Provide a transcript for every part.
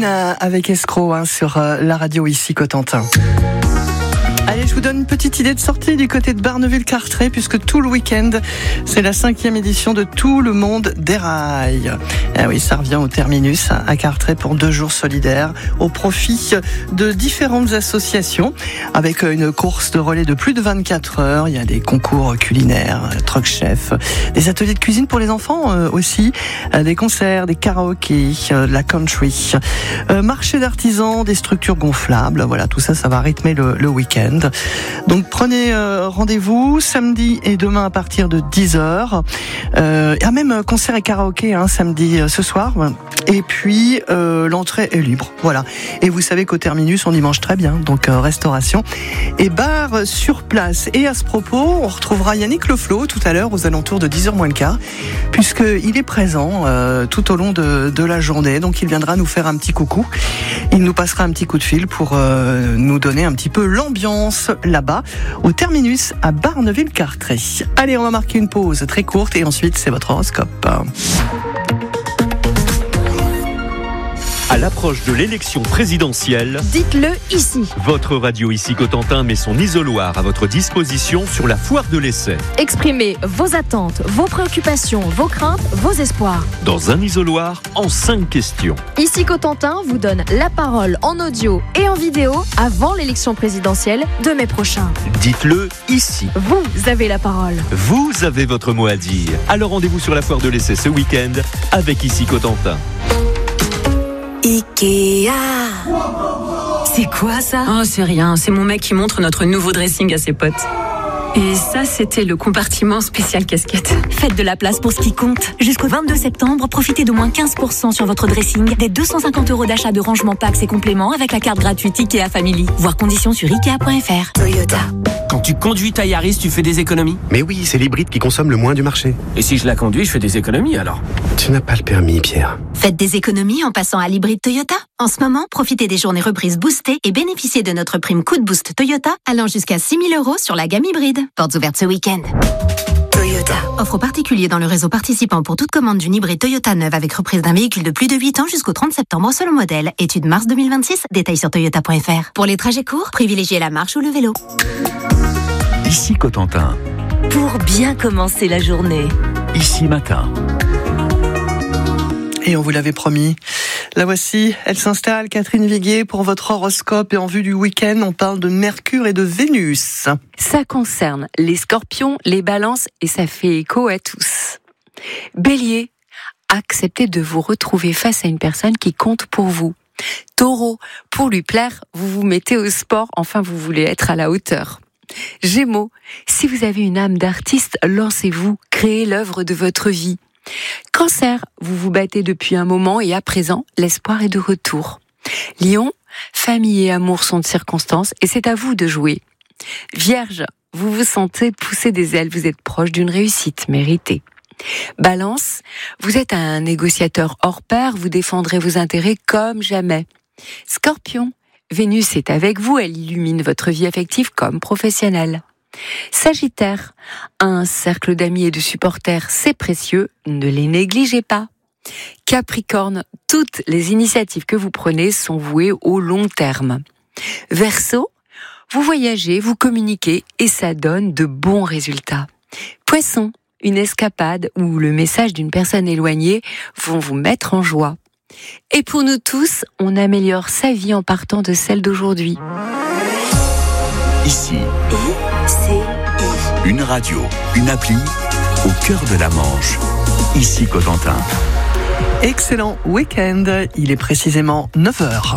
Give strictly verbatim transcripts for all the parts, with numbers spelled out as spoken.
Nina avec Escroc hein, sur euh, la radio ici Cotentin. Allez, je vous donne une petite idée de sortie du côté de Barneville-Carteret, puisque tout le week-end, c'est la cinquième édition de Tout le monde déraille. Eh oui, ça revient au terminus à Carteret pour deux jours solidaires au profit de différentes associations, avec une course de relais de plus de vingt-quatre heures. Il y a des concours culinaires, truck chef, des ateliers de cuisine pour les enfants euh, aussi, euh, des concerts, des karaokés, euh, de la country, euh, marché d'artisans, des structures gonflables. Voilà, tout ça, ça va rythmer le, le week-end. Donc prenez euh, rendez-vous samedi et demain à partir de dix heures. Euh, il y a même concert et karaoké hein, samedi euh, ce soir. Et puis euh, l'entrée est libre. Voilà. Et vous savez qu'au terminus on y mange très bien. Donc euh, restauration et bar sur place. Et à ce propos, on retrouvera Yannick Leflot tout à l'heure aux alentours de dix heures moins le quart, puisqu'il est présent euh, tout au long de, de la journée. Donc il viendra nous faire un petit coucou. Il nous passera un petit coup de fil pour euh, nous donner un petit peu l'ambiance là-bas, au terminus à Barneville-Carteret. Allez, on va marquer une pause très courte et ensuite c'est votre horoscope. À l'approche de l'élection présidentielle, dites-le ici. Votre radio ici Cotentin met son isoloir à votre disposition sur la foire de l'essai. Exprimez vos attentes, vos préoccupations, vos craintes, vos espoirs. Dans un isoloir, en cinq questions. Ici Cotentin vous donne la parole en audio et en vidéo avant l'élection présidentielle de mai prochain. Dites-le ici. Vous avez la parole. Vous avez votre mot à dire. Alors rendez-vous sur la foire de l'essai ce week-end avec ici Cotentin. Ikea. C'est quoi ça? Oh, c'est rien, c'est mon mec qui montre notre nouveau dressing à ses potes. Et ça, c'était le compartiment spécial casquette. Faites de la place pour ce qui compte. Jusqu'au vingt-deux septembre, profitez d'au moins quinze pour cent sur votre dressing, des deux cent cinquante euros d'achat de rangement packs et compléments avec la carte gratuite Ikea Family. Voir conditions sur ikea point f r. Toyota. Quand tu conduis ta Yaris, tu fais des économies? Mais oui, c'est l'hybride qui consomme le moins du marché. Et si je la conduis, je fais des économies alors? Tu n'as pas le permis, Pierre. Faites des économies en passant à l'hybride Toyota. En ce moment, profitez des journées reprises boostées et bénéficiez de notre prime coup de boost Toyota allant jusqu'à six mille euros sur la gamme hybride. Portes ouvertes ce week-end. Toyota. Offre aux particuliers dans le réseau participant pour toute commande d'une hybride Toyota neuve avec reprise d'un véhicule de plus de huit ans jusqu'au trente septembre selon modèle. Étude mars deux mille vingt-six. Détails sur toyota point f r. Pour les trajets courts, privilégiez la marche ou le vélo. Ici Cotentin. Pour bien commencer la journée. Ici Matin. Et on vous l'avait promis. La voici, elle s'installe, Catherine Viguier, pour votre horoscope. Et en vue du week-end, on parle de Mercure et de Vénus. Ça concerne les scorpions, les balances et ça fait écho à tous. Bélier, acceptez de vous retrouver face à une personne qui compte pour vous. Taureau, pour lui plaire, vous vous mettez au sport, enfin vous voulez être à la hauteur. Gémeaux, si vous avez une âme d'artiste, lancez-vous, créez l'œuvre de votre vie. Cancer, vous vous battez depuis un moment et à présent, l'espoir est de retour. Lion, famille et amour sont de circonstances et c'est à vous de jouer. Vierge, vous vous sentez pousser des ailes, vous êtes proche d'une réussite méritée. Balance, vous êtes un négociateur hors pair, vous défendrez vos intérêts comme jamais. Scorpion, Vénus est avec vous, elle illumine votre vie affective comme professionnelle. Sagittaire, un cercle d'amis et de supporters, c'est précieux, ne les négligez pas. Capricorne, toutes les initiatives que vous prenez sont vouées au long terme. Verseau, vous voyagez, vous communiquez et ça donne de bons résultats. Poisson, une escapade ou le message d'une personne éloignée vont vous mettre en joie. Et pour nous tous, on améliore sa vie en partant de celle d'aujourd'hui. Ici, I C I. une radio, une appli, au cœur de la Manche. Ici Cotentin. Excellent week-end, il est précisément neuf heures.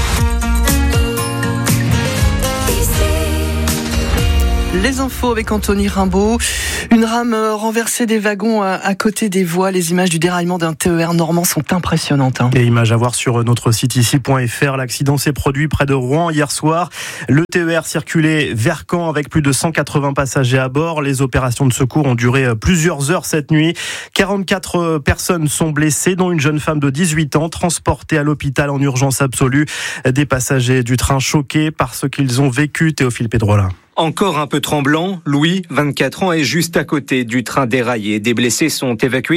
Les infos avec Anthony Rimbaud. Une rame renversée des wagons à côté des voies. Les images du déraillement d'un T E R normand sont impressionnantes. Hein. Et images à voir sur notre site ici point f r. L'accident s'est produit près de Rouen hier soir. Le T E R circulait vers Caen avec plus de cent quatre-vingts passagers à bord. Les opérations de secours ont duré plusieurs heures cette nuit. quarante-quatre personnes sont blessées, dont une jeune femme de dix-huit ans transportée à l'hôpital en urgence absolue. Des passagers du train choqués par ce qu'ils ont vécu. Théophile Pedrola. Encore un peu tremblant, Louis, vingt-quatre ans, est juste à côté du train déraillé. Des blessés sont évacués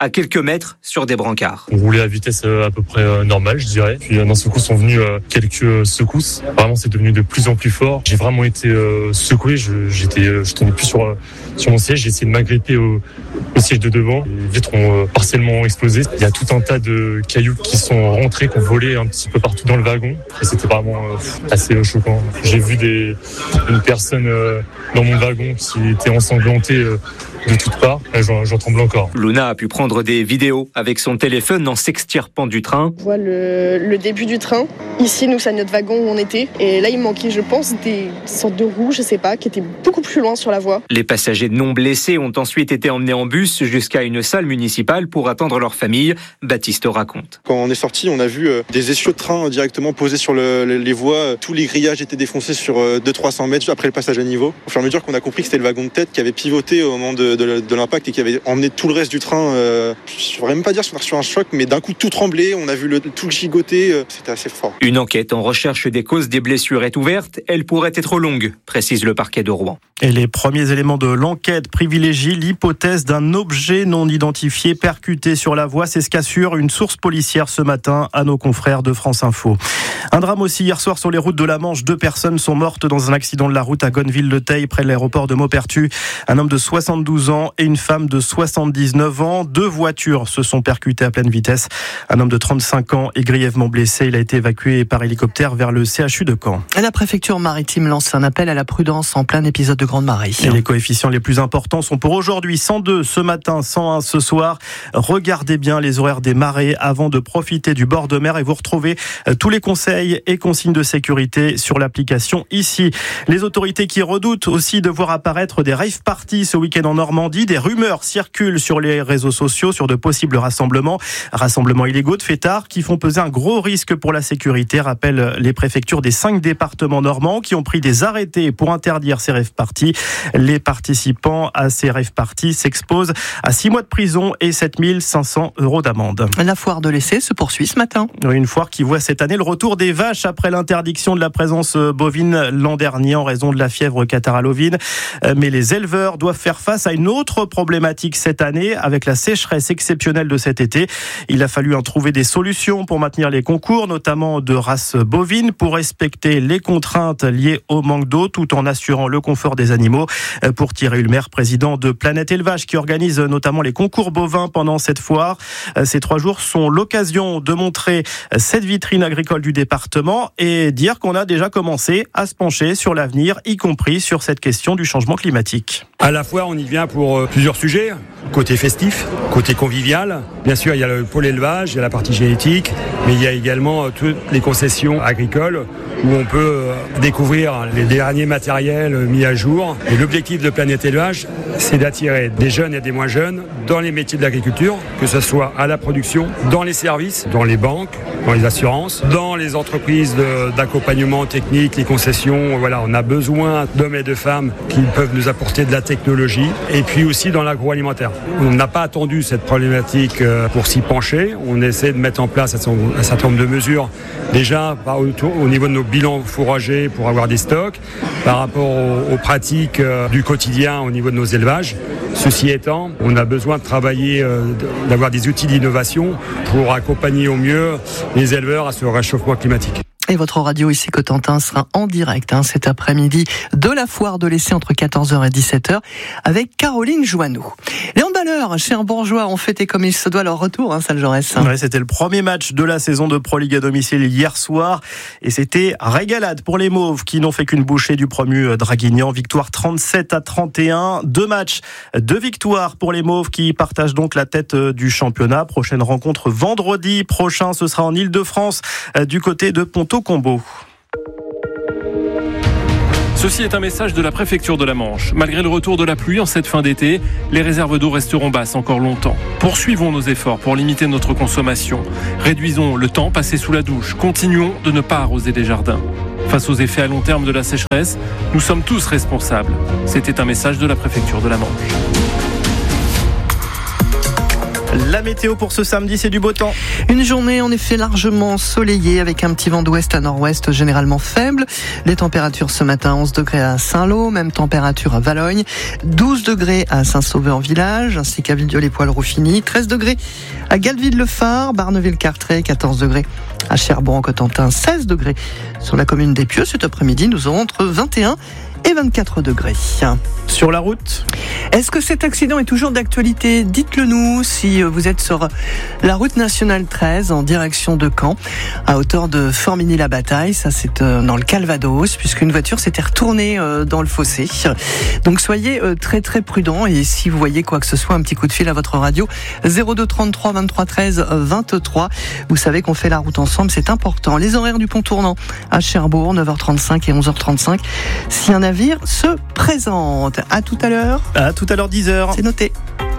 à quelques mètres sur des brancards. On roulait à vitesse à peu près normale, je dirais. Puis d'un secours sont venues quelques secousses. Vraiment, c'est devenu de plus en plus fort. J'ai vraiment été secoué. Je, j'étais, je tenais plus sur, sur mon siège. J'ai essayé de m'agripper au, au siège de devant. Les vitres ont partiellement explosé. Il y a tout un tas de cailloux qui sont rentrés, qui ont volé un petit peu partout dans le wagon. Et c'était vraiment assez choquant. J'ai vu des, une personne dans mon wagon qui était ensanglantée de toutes parts. J'en, j'en tremble encore. Luna a pu prendre des vidéos avec son téléphone en s'extirpant du train. On voit le, le début du train. Ici, nous, c'est notre wagon où on était. Et là, il manquait, je pense, des sortes de roues, je sais pas, qui étaient beaucoup plus loin sur la voie. Les passagers non blessés ont ensuite été emmenés en bus jusqu'à une salle municipale pour attendre leur famille. Baptiste raconte. Quand on est sorti, on a vu des essieux de train directement posés sur le, les voies. Tous les grillages étaient défoncés sur deux cents à trois cents mètres après le passage à niveau. Au fur et à mesure qu'on a compris que c'était le wagon de tête qui avait pivoté au moment de, de, de l'impact et qui avait emmené tout le reste du train. Euh, je ne saurais même pas dire si on a reçu un choc, mais d'un coup tout tremblait. On a vu le, tout le gigoter. Euh, c'était assez fort. Une enquête en recherche des causes des blessures est ouverte. Elle pourrait être longue, précise le parquet de Rouen. Et les premiers éléments de l'enquête privilégient l'hypothèse d'un objet non identifié percuté sur la voie. C'est ce qu'assure une source policière ce matin à nos confrères de France Info. Un drame aussi hier soir sur les routes de la Manche. Deux personnes sont mortes dans un accident de la route à Gonneville-le-Teil, près de l'aéroport de Maupertuis. Un homme de soixante-douze ans et une femme de soixante-dix-neuf ans. Deux voitures se sont percutées à pleine vitesse. Un homme de trente-cinq ans est grièvement blessé. Il a été évacué par hélicoptère vers le C H U de Caen. La préfecture maritime lance un appel à la prudence en plein épisode de grande marée. Et les coefficients les plus importants sont pour aujourd'hui. cent deux ce matin, cent un ce soir. Regardez bien les horaires des marées avant de profiter du bord de mer et vous retrouvez tous les conseils et consignes de sécurité sur l'application ici. Les autorités qui redoutent aussi de voir apparaître des rave parties ce week-end en Normandie. Des rumeurs circulent sur les réseaux sociaux sur de possibles rassemblements. Rassemblements illégaux de fêtards qui font peser un gros risque pour la sécurité, rappellent les préfectures des cinq départements normands qui ont pris des arrêtés pour interdire ces rave parties. Les participants à ces rave parties s'exposent à six mois de prison et sept mille cinq cents euros d'amende. La foire de l'essai se poursuit ce matin. Une foire qui voit cette année le retour des vaches après l'interdiction de la présence bovine l'an dernier en raison de la fièvre catarrhalovine. Mais les éleveurs doivent faire face à une autre problématique cette année avec la sécheresse exceptionnelle de cet été. Il a fallu en trouver des solutions pour maintenir les concours, notamment de races bovines, pour respecter les contraintes liées au manque d'eau tout en assurant le confort des animaux. Pour Thierry Ulmer, président de Planète Élevage, qui organise notamment les concours bovins pendant cette foire, ces trois jours sont l'occasion de montrer cette vitrine agricole du département et dire qu'on a déjà commencé à se pencher sur l'avenir, y compris sur cette question du changement climatique. À la foire, on y vient pour euh, plusieurs sujets. Côté festif, côté convivial. Bien sûr, il y a le pôle élevage, il y a la partie génétique, mais il y a également euh, toutes les concessions agricoles où on peut euh, découvrir les derniers matériels euh, mis à jour. Et l'objectif de Planète Élevage, c'est d'attirer des jeunes et des moins jeunes dans les métiers de l'agriculture, que ce soit à la production, dans les services, dans les banques, dans les assurances, dans les entreprises de, d'accompagnement technique, les concessions. Voilà, on a besoin d'hommes et de femmes qui peuvent nous apporter de la technologie, et puis aussi dans l'agroalimentaire. On n'a pas attendu cette problématique pour s'y pencher. On essaie de mettre en place un certain nombre de mesures, déjà au niveau de nos bilans fourragers pour avoir des stocks, par rapport aux, aux pratiques du quotidien au niveau de nos élevages. Ceci étant, on a besoin de travailler, d'avoir des outils d'innovation pour accompagner au mieux les éleveurs à ce réchauffement climatique. Et votre radio ici Cotentin sera en direct hein, cet après-midi de la foire de l'essai entre quatorze heures et dix-sept heures avec Caroline Joannou. Les handballeurs cherbourgeois ont fêté comme il se doit leur retour, hein, Salle Jaurès. Ouais, c'était le premier match de la saison de Pro League à domicile hier soir et c'était régalade pour les Mauves qui n'ont fait qu'une bouchée du promu Draguignan. Victoire trente-sept à trente et un. Deux matchs, deux victoires pour les Mauves qui partagent donc la tête du championnat. Prochaine rencontre vendredi prochain, ce sera en Île-de-France du côté de Ponto Combo. Ceci est un message de la préfecture de la Manche. Malgré le retour de la pluie en cette fin d'été, les réserves d'eau resteront basses encore longtemps. Poursuivons nos efforts pour limiter notre consommation. Réduisons le temps passé sous la douche. Continuons de ne pas arroser les jardins. Face aux effets à long terme de la sécheresse, nous sommes tous responsables. C'était un message de la préfecture de la Manche. La météo pour ce samedi, c'est du beau temps. Une journée en effet largement ensoleillée avec un petit vent d'ouest à nord-ouest généralement faible. Les températures ce matin, onze degrés à Saint-Lô, même température à Valogne, douze degrés à Saint-Sauveur-en-Village ainsi qu'à Villedieu-les-Poils-Rouffigny, treize degrés à Galvide-le-Phare, Barneville-Cartret, quatorze degrés à Cherbourg-en-Cotentin, seize degrés sur la commune d'Épieux. Cet après-midi, nous aurons entre vingt et un et vingt-quatre degrés. Sur la route, est-ce que cet accident est toujours d'actualité ? Dites-le nous si vous êtes sur la route nationale treize en direction de Caen, à hauteur de Formigny-la-Bataille. Ça, c'est dans le Calvados, puisqu'une voiture s'était retournée dans le fossé. Donc soyez très très prudents, et si vous voyez quoi que ce soit, un petit coup de fil à votre radio zéro deux trente-trois vingt-trois treize vingt-trois. Vous savez qu'on fait la route ensemble, c'est important. Les horaires du pont tournant à Cherbourg, neuf heures trente-cinq et onze heures trente-cinq. Si un navire se présente. À tout à l'heure. À tout à l'heure, dix heures. C'est noté.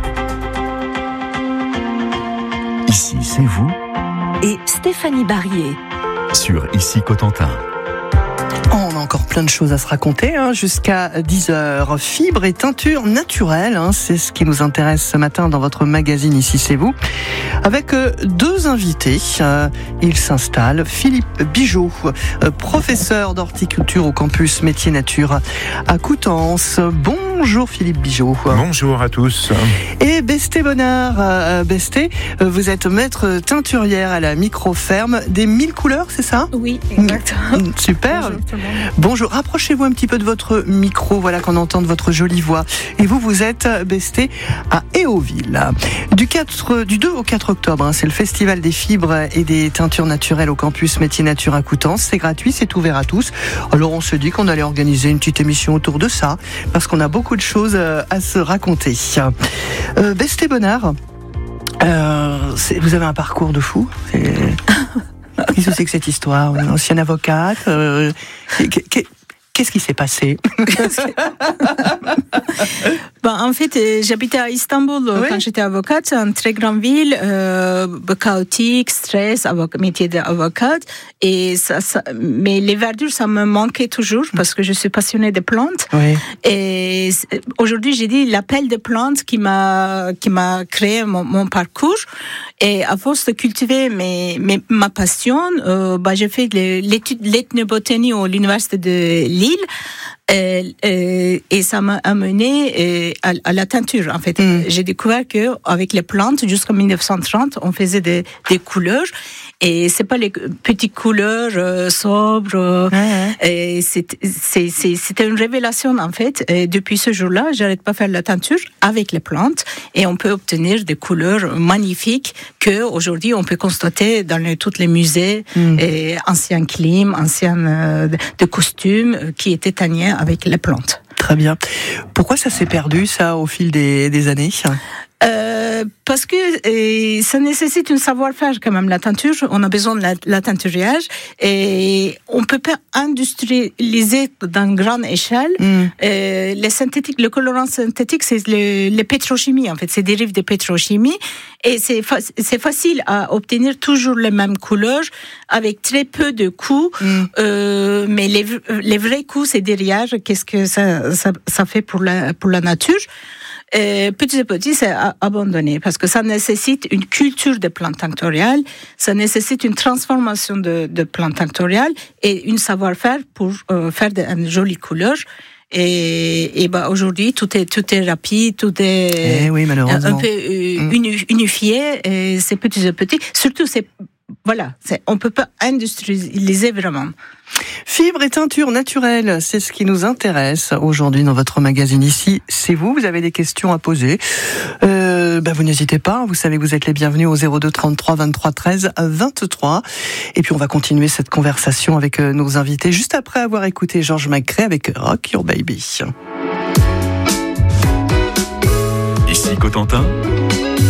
Ici, c'est vous. Et Stéphanie Barrier. Sur Ici Cotentin. Oh, on a encore plein de choses à se raconter hein, jusqu'à dix heures. Fibres et teintures naturelles, hein, c'est ce qui nous intéresse ce matin dans votre magazine Ici c'est vous. Avec euh, deux invités, euh, il s'installe. Philippe Bigeot, euh, professeur d'horticulture au campus Métiers Nature à Coutances. Bonjour Philippe Bigeot. Bonjour à tous. Et Besté Bonnard, euh, Besté, euh, vous êtes maître teinturière à la micro-ferme des mille couleurs, c'est ça ? Oui, exactement. Super. Bonjour tout le monde. Bonjour, rapprochez-vous un petit peu de votre micro, voilà qu'on entende votre jolie voix. Et vous, vous êtes Besté à Héauville. Du, quatre, du deux au quatre octobre, hein, c'est le festival des fibres et des teintures naturelles au campus Métiers Nature à Coutances. C'est gratuit, c'est ouvert à tous. Alors on se dit qu'on allait organiser une petite émission autour de ça, parce qu'on a beaucoup de choses à se raconter. Euh, Besté Bonnard, euh, vous avez un parcours de fou. C'est... Qu'est-ce que c'est que cette histoire ? Une ancienne avocate euh, Qu'est-ce qui s'est passé ? Ben, en fait, j'habitais à Istanbul oui. quand j'étais avocate. C'est une très grande ville, euh, chaotique, stress, avoc- métier d'avocate. Et ça, ça, mais les verdures, ça me manquait toujours parce que je suis passionnée des plantes. Oui. Et aujourd'hui, j'ai dit l'appel des plantes qui m'a qui m'a créé mon, mon parcours. Et à force de cultiver mes, mes, ma passion, euh, bah, j'ai fait l'étude l'ethnobotanie à l'université de Lille. Euh, euh, et ça m'a amené euh, à, à la teinture. En fait, mm. j'ai découvert que avec les plantes, jusqu'en dix-neuf cent trente, on faisait des, des couleurs. Et c'est pas les petites couleurs euh, sobres. Euh, ouais, ouais. Et c'est, c'est, c'est, c'était une révélation en fait. Et depuis ce jour-là, j'arrête pas de faire la teinture avec les plantes, et on peut obtenir des couleurs magnifiques que aujourd'hui on peut constater dans les, tous les musées, mm. et anciens clims, anciens euh, de costumes euh, qui étaient teignés avec les plantes. Très bien. Pourquoi ça s'est perdu ça au fil des, des années ? Euh, parce que euh, ça nécessite un savoir-faire quand même, la teinture. On a besoin de la, la teinturiage, et on peut pas industrialiser dans grande échelle. Mm. Euh, les synthétiques, le colorant synthétique, c'est le, les pétrochimies en fait, c'est dérive de pétrochimie, et c'est, fa- c'est facile à obtenir toujours les mêmes couleurs avec très peu de coûts. Mm. Euh, mais les, les vrais coûts, c'est derrière. Qu'est-ce que ça, ça, ça fait pour la, pour la nature? Euh, petit à petit, c'est abandonné parce que ça nécessite une culture de plantes tinctoriales, ça nécessite une transformation de, de plantes tinctoriales et une savoir-faire pour euh, faire de, une jolie couleur. Et, et bah aujourd'hui, tout est tout est rapide, tout est eh oui, un peu euh, mm. unifié. Et c'est petit à petit. Surtout, c'est voilà, c'est, on peut pas industrialiser vraiment. Fibres et teintures naturelles, c'est ce qui nous intéresse aujourd'hui dans votre magazine Ici. C'est vous, vous avez des questions à poser. Euh, bah vous n'hésitez pas, vous savez que vous êtes les bienvenus au zéro deux trente-trois vingt-trois treize vingt-trois. Et puis on va continuer cette conversation avec nos invités juste après avoir écouté George McCrae avec Rock Your Baby. Ici Cotentin.